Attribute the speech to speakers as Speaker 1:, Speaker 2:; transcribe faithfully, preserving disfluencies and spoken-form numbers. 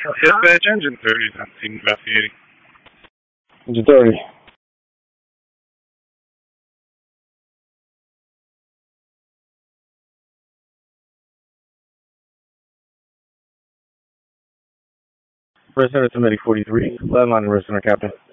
Speaker 1: Dispatch engine thirty is on scene investigating.
Speaker 2: Engine thirty. Red Center to Medic forty-three. Flatline Red Center, Captain.